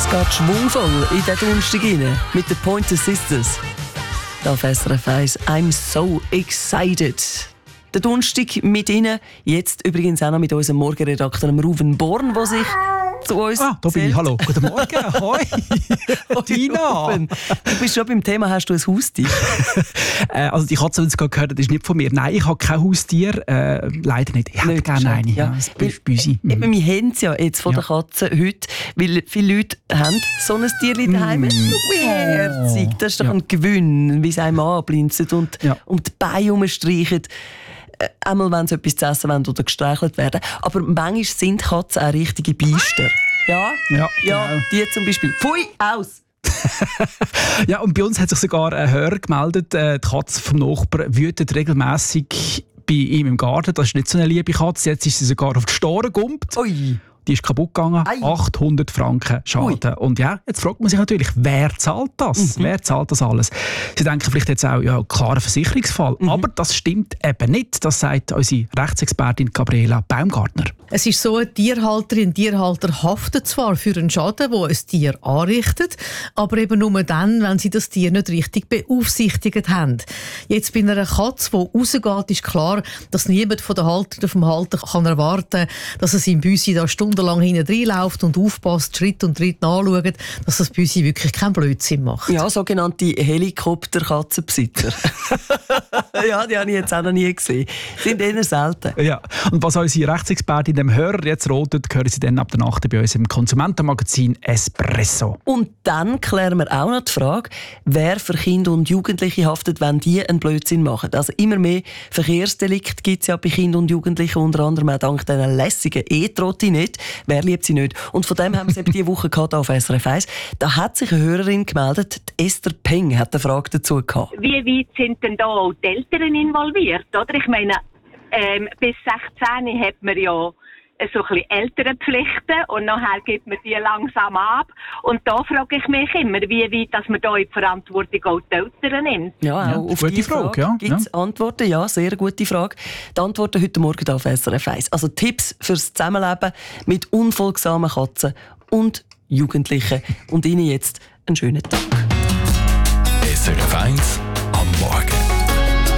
Es geht schwungvoll in den Donnerstag rein mit den Pointer Sisters. Da auf SRF 1, I'm so excited. Der Donnerstag mit Ihnen, jetzt übrigens auch noch mit unserem Morgenredakteur Ruven Born, der sich zu uns da bin ich. Hallo, guten Morgen. Hoi. Tina. Ruven, du bist schon beim Thema, hast du ein Haustier? Also die Katze, die Sie gerade gehört haben, ist nicht von mir. Nein, ich habe kein Haustier. Leider nicht. Ich hätte gerne eine. Ja, das Büsi. Eben, wir haben es ja jetzt von der Katze heute, weil viele Leute haben so ein Tierchen daheim. Wie herzig. Das ist doch ein Gewinn, wie es einem anblinzelt und um die Beine herumstreichen. Einmal, wenn sie etwas zu essen wollen oder gestreichelt werden. Aber manchmal sind Katzen auch richtige Biester. Ja, genau. Die zum Beispiel. Pfui, aus! Ja, und bei uns hat sich sogar ein Hörer gemeldet. Die Katze vom Nachbarn wütet regelmässig bei ihm im Garten. Das ist nicht so eine liebe Katze. Jetzt ist sie sogar auf die Store gekumpelt. Ui. Die ist kaputt gegangen. 800 Franken Schaden. Ui. Und ja, jetzt fragt man sich natürlich, wer zahlt das? Wer zahlt das alles? Sie denken vielleicht jetzt auch, ja, klarer Versicherungsfall. Aber das stimmt eben nicht. Das sagt unsere Rechtsexpertin Gabriela Baumgartner. Es ist so, eine Tierhalterin und Tierhalter haften zwar für einen Schaden, den ein Tier anrichtet, aber eben nur dann, wenn sie das Tier nicht richtig beaufsichtigt haben. Jetzt bei einer Katze, die rausgeht, ist klar, dass niemand von der Halter oder vom Halter kann erwarten, dass er sein Büsi da stundenlang hinten reinläuft und aufpasst, Schritt und Tritt anschaut, dass das Büsi wirklich keinen Blödsinn macht. Ja, sogenannte Helikopter-Katzenbesitzer. Ja, die habe ich jetzt auch noch nie gesehen. Sind eher selten. Ja, und was unsere Rechtsexpertin dem Hörer jetzt rotet, hören Sie dann ab der Nacht bei uns im Konsumentenmagazin Espresso. Und dann klären wir auch noch die Frage, wer für Kinder und Jugendliche haftet, wenn die einen Blödsinn machen. Also immer mehr Verkehrsdelikte gibt es ja bei Kindern und Jugendlichen, unter anderem auch dank dieser lässigen E-Trotti-Net. Wer liebt sie nicht? Und von dem haben wir es eben diese Woche gehabt auf SRF 1. Da hat sich eine Hörerin gemeldet, die Esther Peng hat eine Frage dazu gehabt. Wie weit sind denn da auch die Eltern involviert? Oder? Ich meine, bis 16 hat man ja so ein bisschen Elternpflichten und nachher gibt man die langsam ab. Und da frage ich mich immer, wie weit dass man da in die Verantwortung auch die Eltern nimmt. Ja, auch auf gute die Frage, Frage gibt es Antworten. Ja, sehr gute Frage. Die Antworten heute Morgen auf SRF 1. Also Tipps fürs Zusammenleben mit unfolgsamen Katzen und Jugendlichen. Und Ihnen jetzt einen schönen Tag. SRF 1 am Morgen.